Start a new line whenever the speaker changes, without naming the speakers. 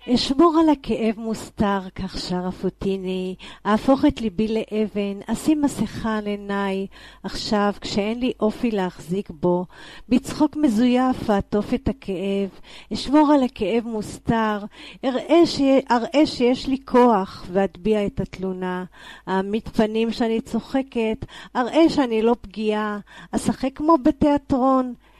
אשמור על הכאב מוסתר, כך שר הפוטיני, אהפוך את ליבי לאבן, אשים מסכה על עיניי, עכשיו כשאין לי אופי להחזיק בו, בצחוק מזויף אעטוף את הכאב, אשמור על הכאב מוסתר, אראה שיש לי כוח ואטביע את התלונה, העמיד פנים שאני צוחקת, אראה שאני לא פגיעה, אשחק כמו בתיאטרון,